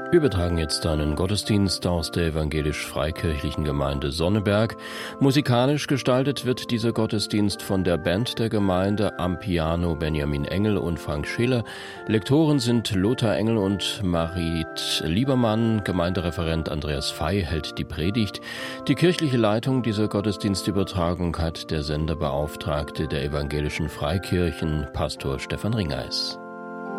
Wir übertragen jetzt einen Gottesdienst aus der evangelisch-freikirchlichen Gemeinde Sonneberg. Musikalisch gestaltet wird dieser Gottesdienst von der Band der Gemeinde, am Piano Benjamin Engel und Frank Schiller. Lektoren sind Lothar Engel und Marit Liebermann. Gemeindereferent Andreas Fey hält die Predigt. Die kirchliche Leitung dieser Gottesdienstübertragung hat der Senderbeauftragte der evangelischen Freikirchen, Pastor Stefan Ringeis.